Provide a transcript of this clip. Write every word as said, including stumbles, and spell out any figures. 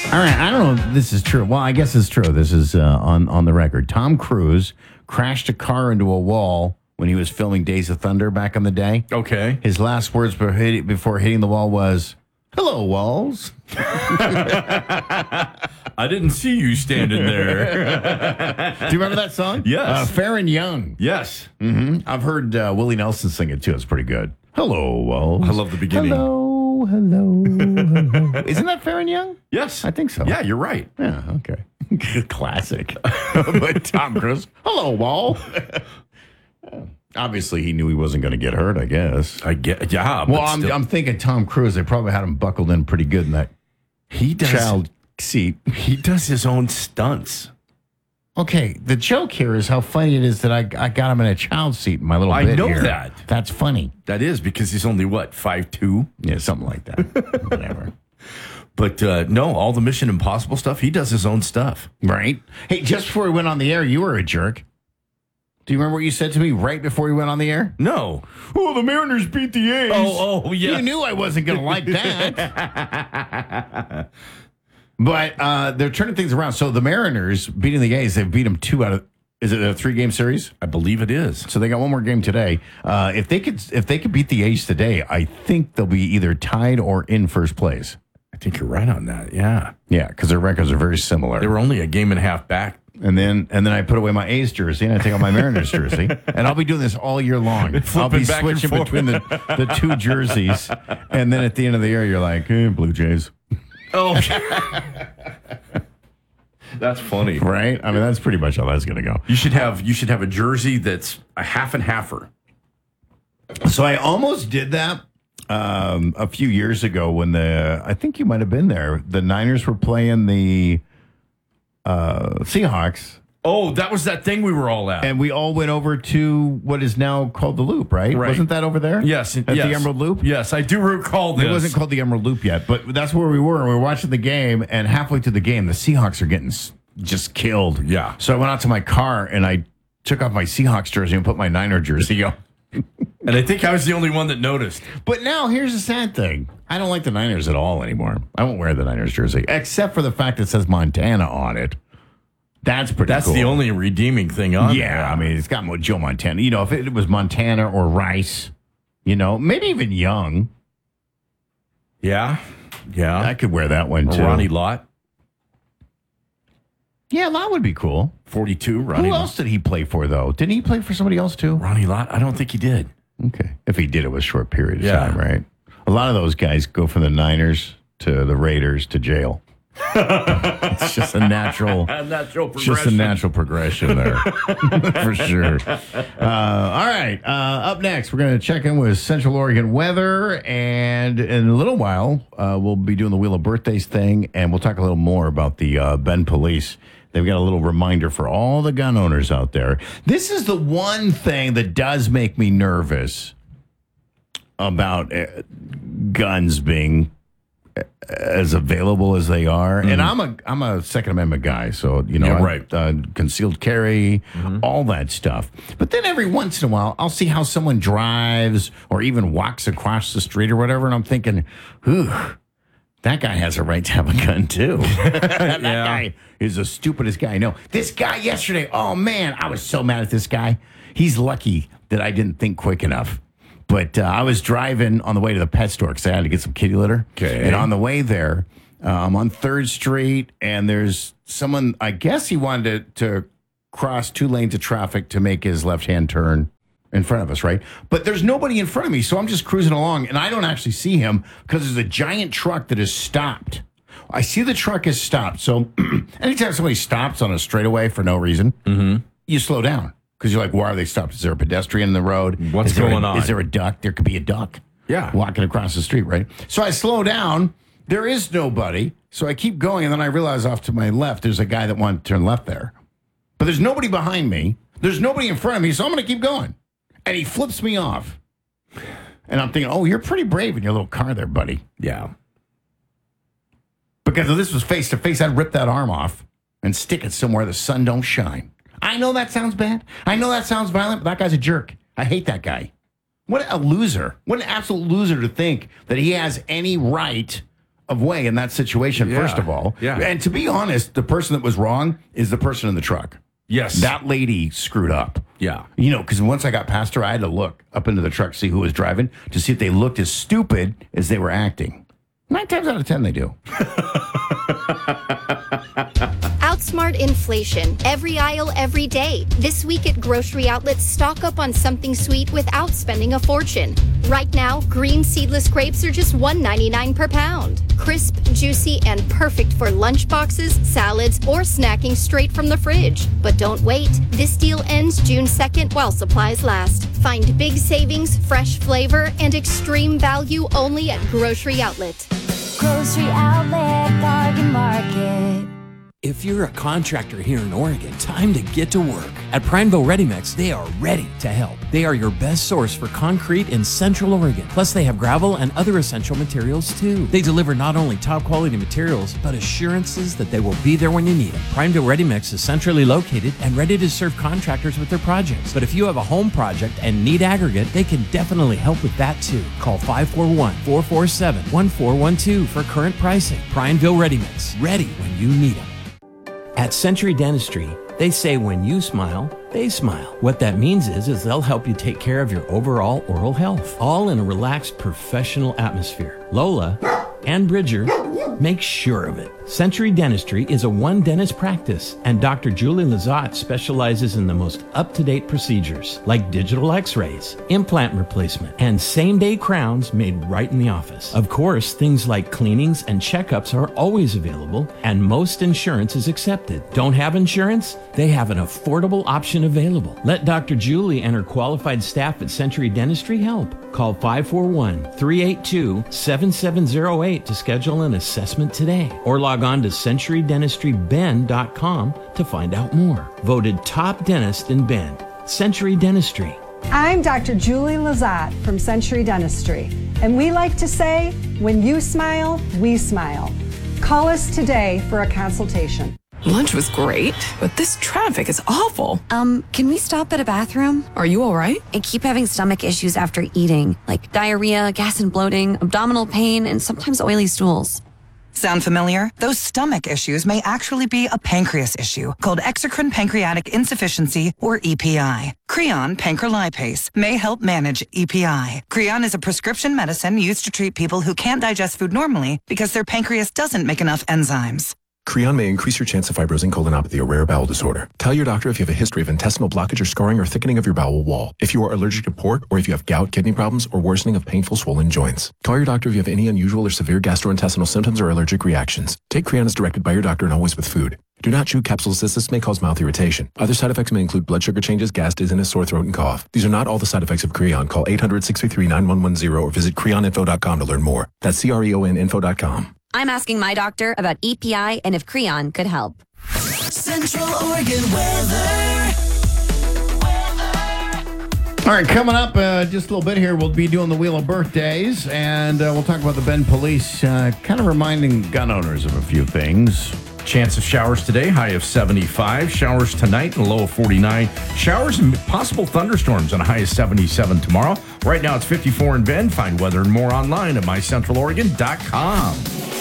All right, I don't know if this is true. Well, I guess it's true. This is uh, on, on the record. Tom Cruise crashed a car into a wall when he was filming Days of Thunder back in the day. Okay. His last words before hitting, before hitting the wall was, "Hello, walls." I didn't see you standing there. Do you remember that song? Yes. Uh, Fair and Young. Yes. Mm-hmm. I've heard uh, Willie Nelson sing it, too. It's pretty good. Hello, walls. I love the beginning. Hello, hello, hello. Isn't that Fair and Young? Yes. I think so. Yeah, you're right. Yeah, okay. Classic. But Tom Cruise, hello, wall. Obviously, he knew he wasn't going to get hurt, I guess. I get, yeah. but Well, I'm, still, I'm thinking Tom Cruise, they probably had him buckled in pretty good in that he does, child seat. he does his own stunts. Okay, the joke here is how funny it is that I, I got him in a child seat in my little I bit know here. that. That's funny. That is because he's only, what, five two? Yeah, something like that. Whatever. But uh, no, all the Mission Impossible stuff, he does his own stuff. Right? Hey, just before we went on the air, you were a jerk. Do you remember what you said to me right before we went on the air? No. Oh, the Mariners beat the A's. Oh, oh, yeah. You knew I wasn't going to like that. But uh, they're turning things around. So the Mariners beating the A's, they've beat them two out of, is it a three-game series? I believe it is. So they got one more game today. Uh, if they could if they could beat the A's today, I think they'll be either tied or in first place. I think you're right on that, yeah. Yeah, because their records are very similar. They were only a game and a half back. And then and then I put away my A's jersey and I take out my Mariners jersey. And I'll be doing this all year long. I'll be back and switching forth. between the, the two jerseys. And then at the end of the year, you're like, hey, Blue Jays. Oh, that's funny. Right? I mean, that's pretty much how that's going to go. You should have you should have a jersey that's a half and halfer. So I almost did that um, a few years ago when the, I think you might have been there. The Niners were playing the uh, Seahawks. Oh, that was that thing we were all at. And we all went over to what is now called the Loop, right? Right. Wasn't that over there? Yes. At yes. the Emerald Loop? Yes, I do recall this. It wasn't called the Emerald Loop yet, but that's where we were. We were watching the game, and halfway through the game, the Seahawks are getting s- just killed. Yeah. So I went out to my car, and I took off my Seahawks jersey and put my Niner jersey on. And I think I was the only one that noticed. But now, here's the sad thing. I don't like the Niners at all anymore. I won't wear the Niners jersey, except for the fact it says Montana on it. That's pretty That's cool. the only redeeming thing on Yeah, there. I mean, it's got Joe Montana. You know, if it was Montana or Rice, you know, maybe even Young, Yeah. Yeah. I could wear that one Or too. Ronnie Lott. Yeah, that would be cool. forty-two. Ronnie Who Lott. else did he play for, though? Didn't he play for somebody else, too? Ronnie Lott? I don't think he did. Okay. If he did, it was a short period of Yeah. time, right? A lot of those guys go from the Niners to the Raiders to jail. It's just a natural, Natural just a natural progression there, for sure. Uh, all right. Uh, up next, we're going to check in with Central Oregon weather, and in a little while, uh, we'll be doing the Wheel of Birthdays thing, and we'll talk a little more about the uh, Bend Police. They've got a little reminder for all the gun owners out there. This is the one thing that does make me nervous about uh, guns being as available as they are. Mm-hmm. And I'm a I'm a Second Amendment guy, so, you know, Yeah, I- right. uh, concealed carry, Mm-hmm. all that stuff. But then every once in a while, I'll see how someone drives or even walks across the street or whatever, and I'm thinking, ooh, that guy has a right to have a gun, too. That Yeah. guy is the stupidest guy I know. This guy yesterday, oh, man, I was so mad at this guy. He's lucky that I didn't think quick enough. But uh, I was driving on the way to the pet store because I had to get some kitty litter. Okay. And on the way there, uh, I'm on third Street, and there's someone, I guess he wanted to, to cross two lanes of traffic to make his left-hand turn in front of us, right? But there's nobody in front of me, so I'm just cruising along, and I don't actually see him because there's a giant truck that is stopped. I see the truck is stopped. So anytime somebody stops on a straightaway for no reason, Mm-hmm. you slow down. Because you're like, why are they stopped? Is there a pedestrian in the road? What's Is there going a, on? Is there a duck? There could be a duck. Yeah. Walking across the street, right? So I slow down. There is nobody. So I keep going, and then I realize off to my left, there's a guy that wanted to turn left there. But there's nobody behind me. There's nobody in front of me, so I'm going to keep going. And he flips me off. And I'm thinking, oh, you're pretty brave in your little car there, buddy. Yeah. Because if this was face to face, I'd rip that arm off and stick it somewhere the sun don't shine. I know that sounds bad. I know that sounds violent, but that guy's a jerk. I hate that guy. What a loser. What an absolute loser to think that he has any right of way in that situation, Yeah. first of all. Yeah. And to be honest, the person that was wrong is the person in the truck. Yes. That lady screwed up. Yeah. You know, because once I got past her, I had to look up into the truck, see who was driving, to see if they looked as stupid as they were acting. Nine times out of ten, they do. Outsmart inflation. Every aisle, every day. This week at grocery outlets, stock up on something sweet without spending a fortune. Right now, green seedless grapes are just one ninety-nine per pound. Crisp, juicy, and perfect for lunch boxes, salads, or snacking straight from the fridge. But don't wait. This deal ends June second while supplies last. Find big savings, fresh flavor, and extreme value only at Grocery Outlet. Grocery Outlet, Bargain Market. If you're a contractor here in Oregon, time to get to work. At Prineville Ready Mix, they are ready to help. They are your best source for concrete in Central Oregon. Plus, they have gravel and other essential materials too. They deliver not only top quality materials, but assurances that they will be there when you need them. Prineville Ready Mix is centrally located and ready to serve contractors with their projects. But if you have a home project and need aggregate, they can definitely help with that too. Call five four one, four four seven, one four one two for current pricing. Prineville Ready Mix, ready when you need them. At Century Dentistry, they say when you smile, they smile. What that means is, is they'll help you take care of your overall oral health, all in a relaxed, professional atmosphere. Lola and Bridger make sure of it. Century Dentistry is a one-dentist practice, and Doctor Julie Lazat specializes in the most up-to-date procedures, like digital x-rays, implant replacement, and same-day crowns made right in the office. Of course, things like cleanings and checkups are always available, and most insurance is accepted. Don't have insurance? They have an affordable option available. Let Doctor Julie and her qualified staff at Century Dentistry help. Call five four one, three eight two, seven seven zero eight to schedule an assessment today, or log on to century dentistry bend dot com to find out more. Voted top dentist in Bend. Century Dentistry. I'm Doctor Julie Lazat from Century Dentistry, and we like to say, when you smile, we smile. Call us today for a consultation. Lunch was great, but this traffic is awful. Um, can we stop at a bathroom? Are you all right? I keep having stomach issues after eating, like diarrhea, gas and bloating, abdominal pain, and sometimes oily stools. Sound familiar? Those stomach issues may actually be a pancreas issue called exocrine pancreatic insufficiency, or E P I. Creon pancrelipase may help manage E P I. Creon is a prescription medicine used to treat people who can't digest food normally because their pancreas doesn't make enough enzymes. Creon may increase your chance of fibrosing colonopathy, a rare bowel disorder. Tell your doctor if you have a history of intestinal blockage or scarring or thickening of your bowel wall, if you are allergic to pork, or if you have gout, kidney problems, or worsening of painful swollen joints. Call your doctor if you have any unusual or severe gastrointestinal symptoms or allergic reactions. Take Creon as directed by your doctor and always with food. Do not chew capsules as this may cause mouth irritation. Other side effects may include blood sugar changes, gas, dizziness, sore throat, and cough. These are not all the side effects of Creon. Call eight hundred, six three three, nine one one zero or visit creon info dot com to learn more. That's C R E O N info dot com. I'm asking my doctor about E P I and if Creon could help. Central Oregon weather. All right, coming up uh, just a little bit here, we'll be doing the Wheel of Birthdays, and uh, we'll talk about the Bend Police, uh, kind of reminding gun owners of a few things. Chance of showers today, high of seventy-five. Showers tonight, and a low of forty-nine. Showers and possible thunderstorms and a high of seventy-seven tomorrow. Right now it's fifty-four in Bend. Find weather and more online at my central oregon dot com.